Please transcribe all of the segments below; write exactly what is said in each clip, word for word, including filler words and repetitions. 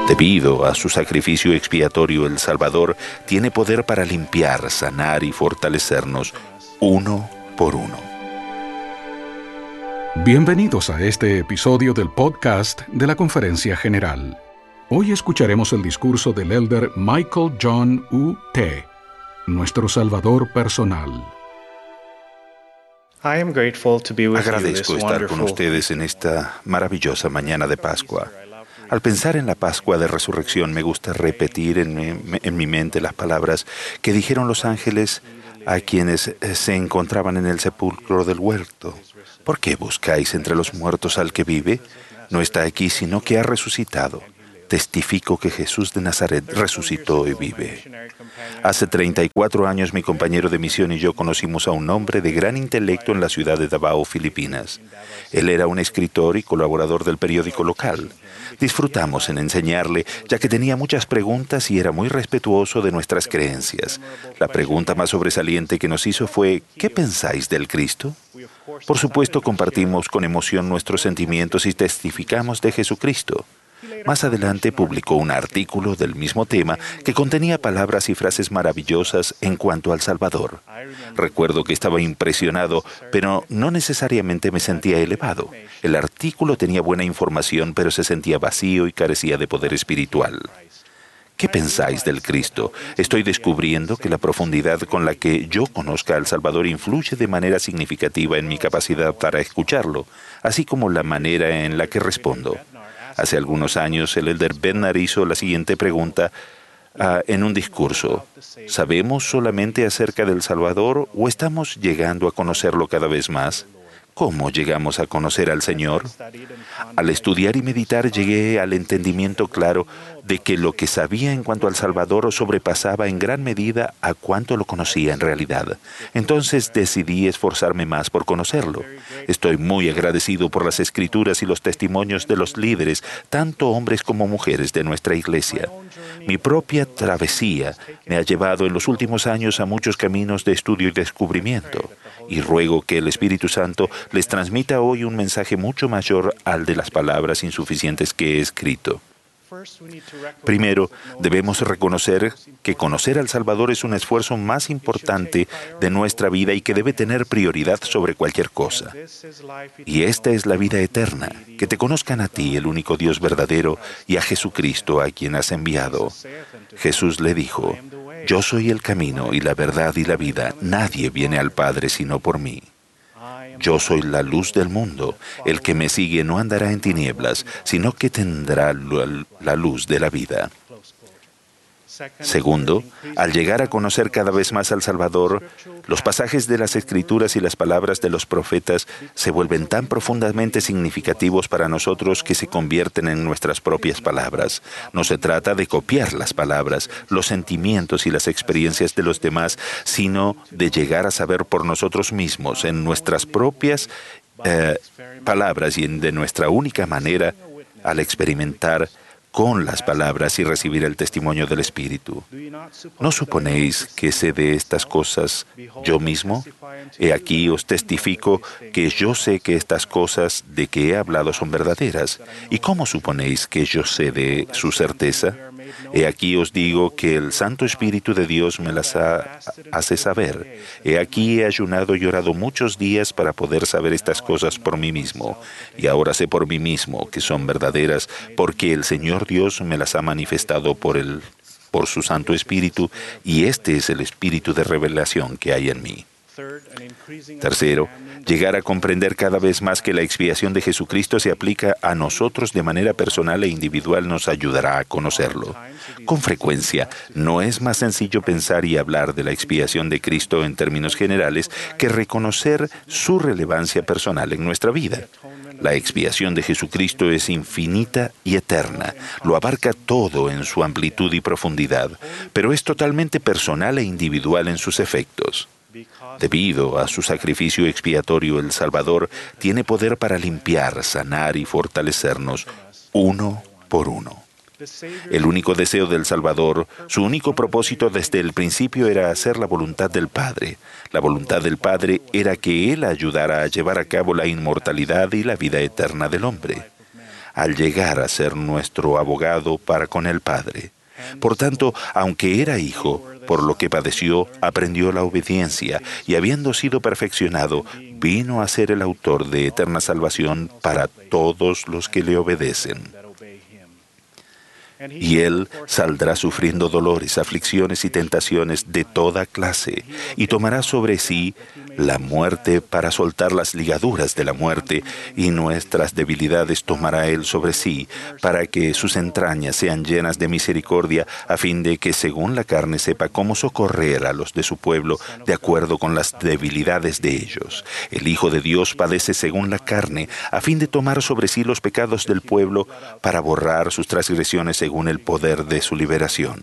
Debido a su sacrificio expiatorio, el Salvador tiene poder para limpiar, sanar y fortalecernos uno por uno. Bienvenidos a este episodio del podcast de la Conferencia General. Hoy escucharemos el discurso del elder Michael John U. T., nuestro Salvador personal. Agradezco estar con ustedes en esta maravillosa mañana de Pascua. Al pensar en la Pascua de Resurrección, me gusta repetir en mi, en mi mente las palabras que dijeron los ángeles a quienes se encontraban en el sepulcro del huerto. ¿Por qué buscáis entre los muertos al que vive? No está aquí, sino que ha resucitado. Testifico que Jesús de Nazaret resucitó y vive. Hace treinta y cuatro años mi compañero de misión y yo conocimos a un hombre de gran intelecto en la ciudad de Davao, Filipinas. Él era un escritor y colaborador del periódico local. Disfrutamos en enseñarle, ya que tenía muchas preguntas y era muy respetuoso de nuestras creencias. La pregunta más sobresaliente que nos hizo fue, ¿qué pensáis del Cristo? Por supuesto, compartimos con emoción nuestros sentimientos y testificamos de Jesucristo. Más adelante publicó un artículo del mismo tema que contenía palabras y frases maravillosas en cuanto al Salvador. Recuerdo que estaba impresionado, pero no necesariamente me sentía elevado. El artículo tenía buena información, pero se sentía vacío y carecía de poder espiritual. ¿Qué pensáis del Cristo? Estoy descubriendo que la profundidad con la que yo conozca al Salvador influye de manera significativa en mi capacidad para escucharlo, así como la manera en la que respondo. Hace algunos años, el elder Bednar hizo la siguiente pregunta uh, en un discurso. ¿Sabemos solamente acerca del Salvador o estamos llegando a conocerlo cada vez más? ¿Cómo llegamos a conocer al Señor? Al estudiar y meditar llegué al entendimiento claro de que lo que sabía en cuanto al Salvador sobrepasaba en gran medida a cuánto lo conocía en realidad. Entonces decidí esforzarme más por conocerlo. Estoy muy agradecido por las escrituras y los testimonios de los líderes, tanto hombres como mujeres de nuestra iglesia. Mi propia travesía me ha llevado en los últimos años a muchos caminos de estudio y descubrimiento. Y ruego que el Espíritu Santo les transmita hoy un mensaje mucho mayor al de las palabras insuficientes que he escrito. Primero, debemos reconocer que conocer al Salvador es un esfuerzo más importante de nuestra vida y que debe tener prioridad sobre cualquier cosa. Y esta es la vida eterna, que te conozcan a ti, el único Dios verdadero, y a Jesucristo, a quien has enviado. Jesús le dijo, yo soy el camino y la verdad y la vida. Nadie viene al Padre sino por mí. Yo soy la luz del mundo. El que me sigue no andará en tinieblas, sino que tendrá la luz de la vida. Segundo, al llegar a conocer cada vez más al Salvador, los pasajes de las Escrituras y las palabras de los profetas se vuelven tan profundamente significativos para nosotros que se convierten en nuestras propias palabras. No se trata de copiar las palabras, los sentimientos y las experiencias de los demás, sino de llegar a saber por nosotros mismos, en nuestras propias eh, palabras y en, de nuestra única manera, al experimentar con las palabras y recibir el testimonio del Espíritu. ¿No suponéis que sé de estas cosas yo mismo? He aquí os testifico que yo sé que estas cosas de que he hablado son verdaderas. ¿Y cómo suponéis que yo sé de su certeza? He aquí os digo que el Santo Espíritu de Dios me las ha, hace saber. He aquí he ayunado y orado muchos días para poder saber estas cosas por mí mismo. Y ahora sé por mí mismo que son verdaderas, porque el Señor Dios me las ha manifestado por, el, por su Santo Espíritu, y este es el Espíritu de revelación que hay en mí. Tercero, llegar a comprender cada vez más que la expiación de Jesucristo se aplica a nosotros de manera personal e individual nos ayudará a conocerlo. Con frecuencia, no es más sencillo pensar y hablar de la expiación de Cristo en términos generales que reconocer su relevancia personal en nuestra vida. La expiación de Jesucristo es infinita y eterna, lo abarca todo en su amplitud y profundidad, pero es totalmente personal e individual en sus efectos. Debido a su sacrificio expiatorio, el Salvador tiene poder para limpiar, sanar y fortalecernos uno por uno. El único deseo del Salvador, su único propósito desde el principio era hacer la voluntad del Padre. La voluntad del Padre era que Él ayudara a llevar a cabo la inmortalidad y la vida eterna del hombre. al llegar a ser nuestro abogado para con el Padre. Por tanto, aunque era hijo, por lo que padeció, aprendió la obediencia, y habiendo sido perfeccionado, vino a ser el autor de eterna salvación para todos los que le obedecen. Y Él saldrá sufriendo dolores, aflicciones y tentaciones de toda clase, y tomará sobre sí la muerte para soltar las ligaduras de la muerte, y nuestras debilidades tomará Él sobre sí, para que sus entrañas sean llenas de misericordia, a fin de que según la carne sepa cómo socorrer a los de su pueblo, de acuerdo con las debilidades de ellos. El Hijo de Dios padece según la carne, a fin de tomar sobre sí los pecados del pueblo, para borrar sus transgresiones según el poder de su liberación.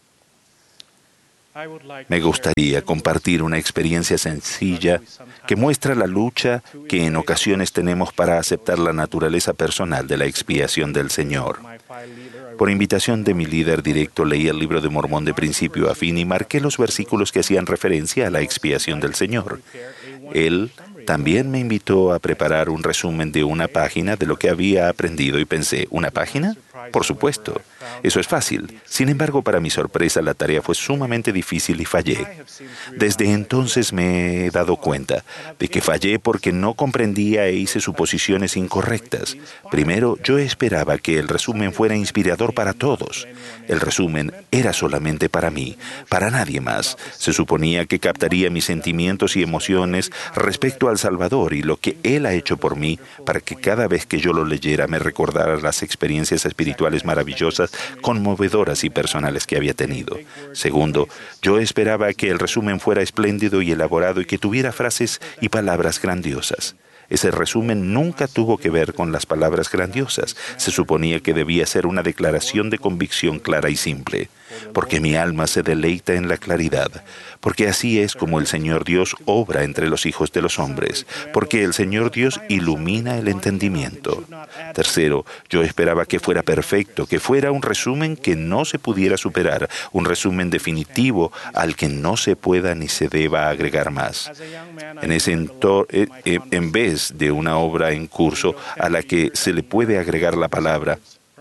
Me gustaría compartir una experiencia sencilla que muestra la lucha que en ocasiones tenemos para aceptar la naturaleza personal de la expiación del Señor. Por invitación de mi líder directo, leí el libro de Mormón de principio a fin y marqué los versículos que hacían referencia a la expiación del Señor. Él también me invitó a preparar un resumen de una página de lo que había aprendido y pensé, ¿una página? Por supuesto, eso es fácil. Sin embargo, para mi sorpresa, la tarea fue sumamente difícil y fallé. Desde entonces me he dado cuenta de que fallé porque no comprendía e hice suposiciones incorrectas. Primero, yo esperaba que el resumen fuera inspirador para todos. El resumen era solamente para mí, para nadie más. Se suponía que captaría mis sentimientos y emociones respecto al Salvador y lo que Él ha hecho por mí, para que cada vez que yo lo leyera me recordara las experiencias espirituales maravillosas, conmovedoras y personales que había tenido. Segundo, yo esperaba que el resumen fuera espléndido y elaborado y que tuviera frases y palabras grandiosas. Ese resumen nunca tuvo que ver con las palabras grandiosas. Se suponía que debía ser una declaración de convicción clara y simple, porque mi alma se deleita en la claridad, porque así es como el Señor Dios obra entre los hijos de los hombres, porque el Señor Dios ilumina el entendimiento. Tercero, yo esperaba que fuera perfecto, que fuera un resumen que no se pudiera superar, un resumen definitivo al que no se pueda ni se deba agregar más. En ese entor- eh, eh, en vez de una obra en curso a la que se le puede agregar la palabra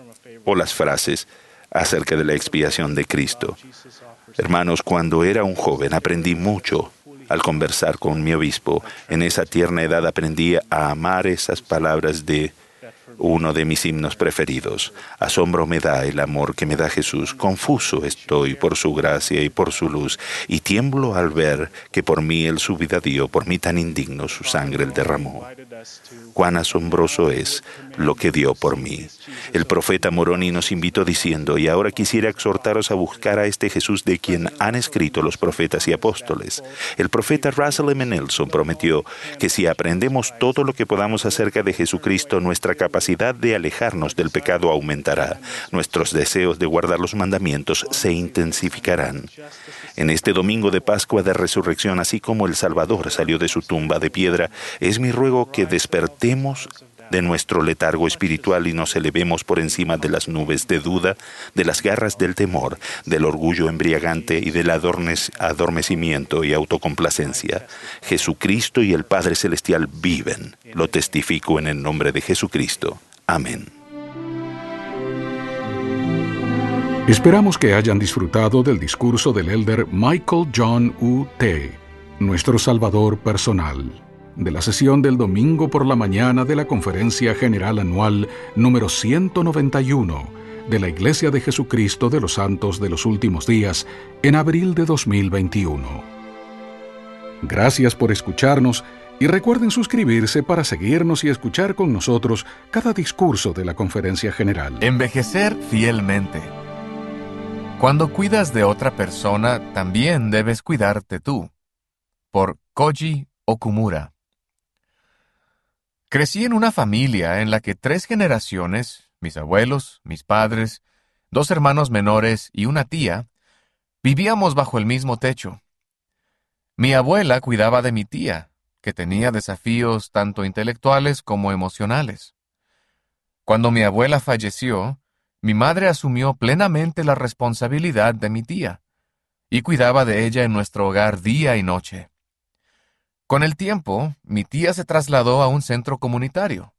o las frases acerca de la expiación de Cristo. Hermanos, cuando era un joven aprendí mucho al conversar con mi obispo. En esa tierna edad aprendí a amar esas palabras de uno de mis himnos preferidos. Asombro me da el amor que me da Jesús. Confuso estoy por su gracia y por su luz, y tiemblo al ver que por mí Él su vida dio, por mí tan indigno su sangre Él derramó. Cuán asombroso es lo que dio por mí. El profeta Moroni nos invitó diciendo, y ahora quisiera exhortaros a buscar a este Jesús de quien han escrito los profetas y apóstoles. El profeta Russell M. Nelson prometió que si aprendemos todo lo que podamos acerca de Jesucristo, nuestra capacidad de alejarnos del pecado aumentará. Nuestros deseos de guardar los mandamientos se intensificarán. En este domingo de Pascua de Resurrección, así como el Salvador salió de su tumba de piedra, es mi ruego que despertemos de nuestro letargo espiritual y nos elevemos por encima de las nubes de duda, de las garras del temor, del orgullo embriagante y del adornes, adormecimiento y autocomplacencia. Jesucristo y el Padre Celestial viven. Lo testifico en el nombre de Jesucristo. Amén. Esperamos que hayan disfrutado del discurso del elder Michael John U. T., nuestro Salvador personal, de la sesión del domingo por la mañana de la Conferencia General Anual número ciento noventa y uno de la Iglesia de Jesucristo de los Santos de los Últimos Días en abril de dos mil veintiuno. Gracias por escucharnos y recuerden suscribirse para seguirnos y escuchar con nosotros cada discurso de la Conferencia General. Envejecer fielmente. Cuando cuidas de otra persona, también debes cuidarte tú. Por Koji Okumura. Crecí en una familia en la que tres generaciones, mis abuelos, mis padres, dos hermanos menores y una tía, vivíamos bajo el mismo techo. Mi abuela cuidaba de mi tía, que tenía desafíos tanto intelectuales como emocionales. Cuando mi abuela falleció, mi madre asumió plenamente la responsabilidad de mi tía y cuidaba de ella en nuestro hogar día y noche. Con el tiempo, mi tía se trasladó a un centro comunitario,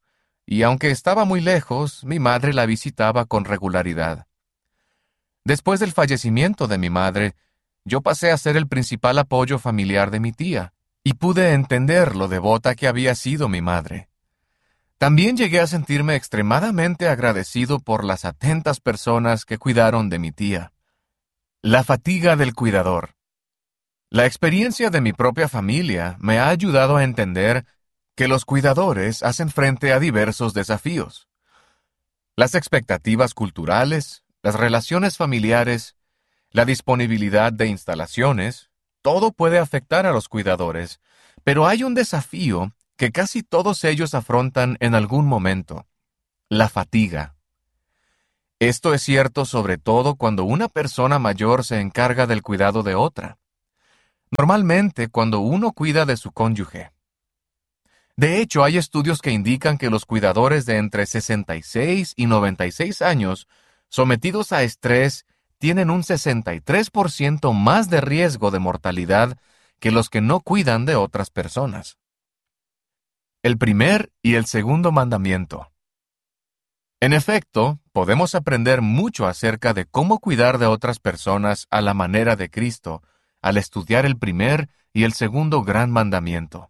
y aunque estaba muy lejos, mi madre la visitaba con regularidad. Después del fallecimiento de mi madre, yo pasé a ser el principal apoyo familiar de mi tía, y pude entender lo devota que había sido mi madre. También llegué a sentirme extremadamente agradecido por las atentas personas que cuidaron de mi tía. La fatiga del cuidador. La experiencia de mi propia familia me ha ayudado a entender que los cuidadores hacen frente a diversos desafíos. Las expectativas culturales, las relaciones familiares, la disponibilidad de instalaciones, todo puede afectar a los cuidadores, pero hay un desafío que casi todos ellos afrontan en algún momento: la fatiga. Esto es cierto sobre todo cuando una persona mayor se encarga del cuidado de otra. Normalmente cuando uno cuida de su cónyuge. De hecho, hay estudios que indican que los cuidadores de entre sesenta y seis y noventa y seis años, sometidos a estrés, tienen un sesenta y tres por ciento más de riesgo de mortalidad que los que no cuidan de otras personas. El primer y el segundo mandamiento. En efecto, podemos aprender mucho acerca de cómo cuidar de otras personas a la manera de Cristo al estudiar el primer y el segundo gran mandamiento.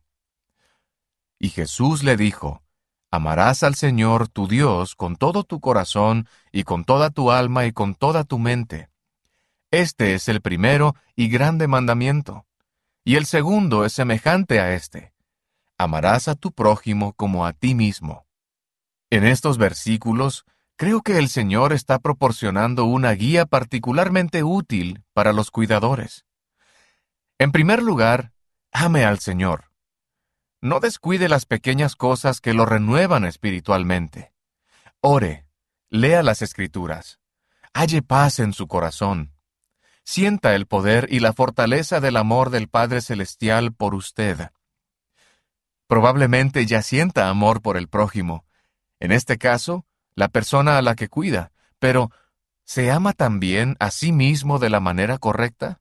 Y Jesús le dijo: amarás al Señor tu Dios con todo tu corazón y con toda tu alma y con toda tu mente. Este es el primero y grande mandamiento. Y el segundo es semejante a este: amarás a tu prójimo como a ti mismo. En estos versículos, creo que el Señor está proporcionando una guía particularmente útil para los cuidadores. En primer lugar, ame al Señor. No descuide las pequeñas cosas que lo renuevan espiritualmente. Ore, lea las Escrituras, halle paz en su corazón. Sienta el poder y la fortaleza del amor del Padre Celestial por usted. Probablemente ya sienta amor por el prójimo, en este caso, la persona a la que cuida, pero ¿se ama también a sí mismo de la manera correcta?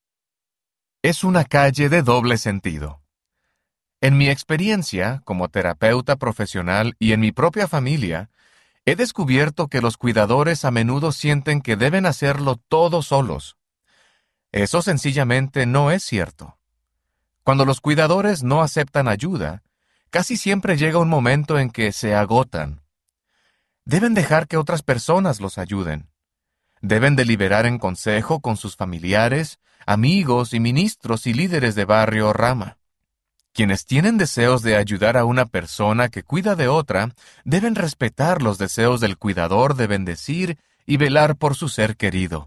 Es una calle de doble sentido. En mi experiencia como terapeuta profesional y en mi propia familia, he descubierto que los cuidadores a menudo sienten que deben hacerlo todo solos. Eso sencillamente no es cierto. Cuando los cuidadores no aceptan ayuda, casi siempre llega un momento en que se agotan. Deben dejar que otras personas los ayuden. Deben deliberar en consejo con sus familiares, amigos y ministros y líderes de barrio o rama. Quienes tienen deseos de ayudar a una persona que cuida de otra, deben respetar los deseos del cuidador de bendecir y velar por su ser querido.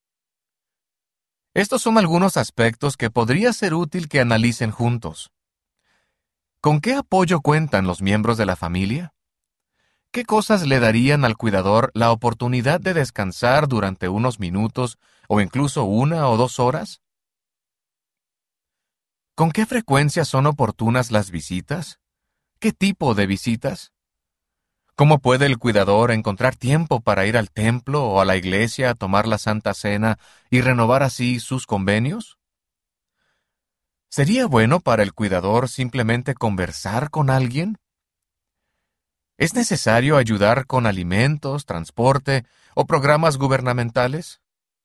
Estos son algunos aspectos que podría ser útil que analicen juntos. ¿Con qué apoyo cuentan los miembros de la familia? ¿Qué cosas le darían al cuidador la oportunidad de descansar durante unos minutos o incluso una o dos horas? ¿Con qué frecuencia son oportunas las visitas? ¿Qué tipo de visitas? ¿Cómo puede el cuidador encontrar tiempo para ir al templo o a la iglesia a tomar la Santa Cena y renovar así sus convenios? ¿Sería bueno para el cuidador simplemente conversar con alguien? ¿Es necesario ayudar con alimentos, transporte o programas gubernamentales?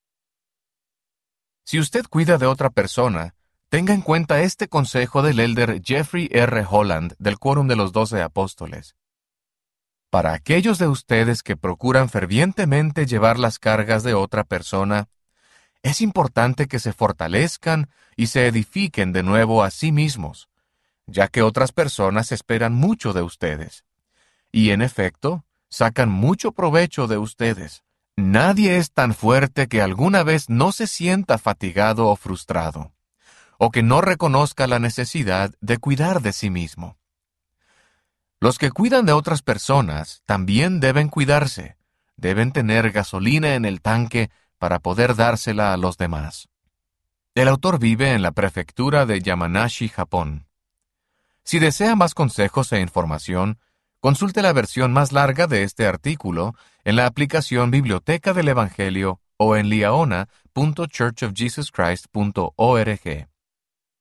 Si usted cuida de otra persona, tenga en cuenta este consejo del elder Jeffrey R. Holland del Quórum de los Doce Apóstoles. Para aquellos de ustedes que procuran fervientemente llevar las cargas de otra persona, es importante que se fortalezcan y se edifiquen de nuevo a sí mismos, ya que otras personas esperan mucho de ustedes. Y en efecto, sacan mucho provecho de ustedes. Nadie es tan fuerte que alguna vez no se sienta fatigado o frustrado, o que no reconozca la necesidad de cuidar de sí mismo. Los que cuidan de otras personas también deben cuidarse, deben tener gasolina en el tanque para poder dársela a los demás. El autor vive en la prefectura de Yamanashi, Japón. Si desea más consejos e información, consulte la versión más larga de este artículo en la aplicación Biblioteca del Evangelio o en liaona punto church of jesus christ punto org.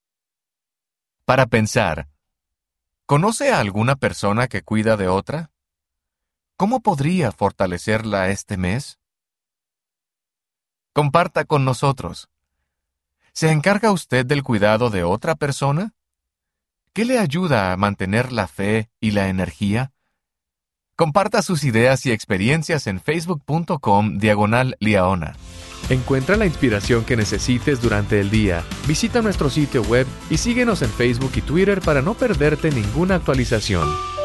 Para pensar, ¿conoce a alguna persona que cuida de otra? ¿Cómo podría fortalecerla este mes? Comparta con nosotros. ¿Se encarga usted del cuidado de otra persona? ¿Qué le ayuda a mantener la fe y la energía? Comparta sus ideas y experiencias en facebook punto com diagonal Liaona. Encuentra la inspiración que necesites durante el día. Visita nuestro sitio web y síguenos en Facebook y Twitter para no perderte ninguna actualización.